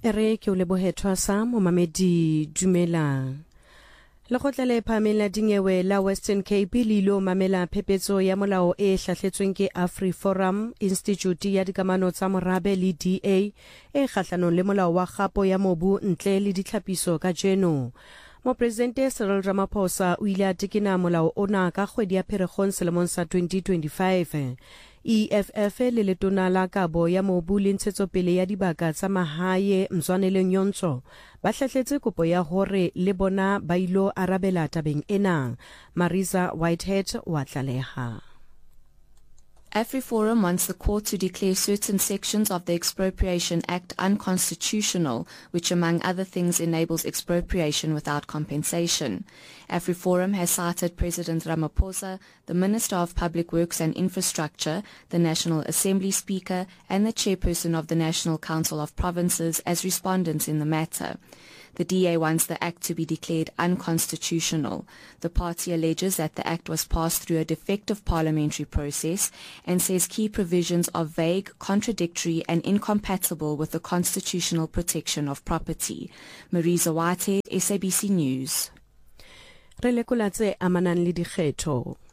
Ere ke o lebohetwa sa momamedi dumelang. Lekgotla le phahameng la dinyewe la Western Cape le ilo mamela phepetso ya molao e hlahletsweng ke AfriForum Institute ya dikamano tsa morabe le DA e kgahlanong le molao wa kgapo ya mobu ntle le ditlhapiso ka jeno. Mopresidente Cyril Ramaphosa o ile a tekena molao ona ka kgwedi ya Pherekgong selemong sa 2025. EFF le letona la kabo ya mobu le ntshetsopele ya dibaka tsa mahae Mzwanele Nyonso ba hlahletse kopo ya hore le bona ba ilo arabela tabeng ena. Marisa Whitehead wa tlaleha. AfriForum wants the court to declare certain sections of the Expropriation Act unconstitutional, which among other things enables expropriation without compensation. AfriForum has cited President Ramaphosa, the Minister of Public Works and Infrastructure, the National Assembly Speaker, and the Chairperson of the National Council of Provinces as respondents in the matter. The DA wants the act to be declared unconstitutional. The party alleges that the act was passed through a defective parliamentary process and says key provisions are vague, contradictory and incompatible with the constitutional protection of property. Marisa Whitehead, SABC News. Re lekola tse amanang le dikgetho.